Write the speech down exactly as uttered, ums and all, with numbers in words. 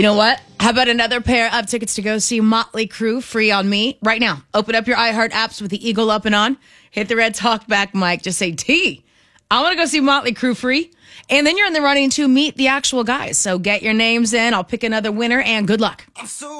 You know what? How about another pair of tickets to go see Motley Crue free on me right now? Open up your iHeart apps with the eagle up and on. Hit the red talk back mic. Just say, T, I want to go see Motley Crue free. And then you're in the running to meet the actual guys. So get your names in. I'll pick another winner and good luck. I'm so